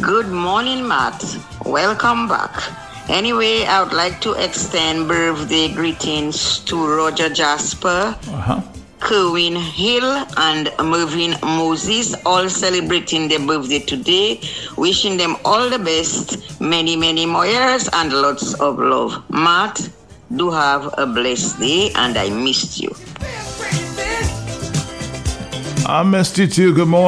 Good morning, Matt. Welcome back. Anyway, I would like to extend birthday greetings to Roger Jasper, Kerwin Hill, and Mervyn Moses, all celebrating their birthday today. Wishing them all the best, many, many more years, and lots of love. Matt, do have a blessed day, and I missed you. I missed you too. Good morning.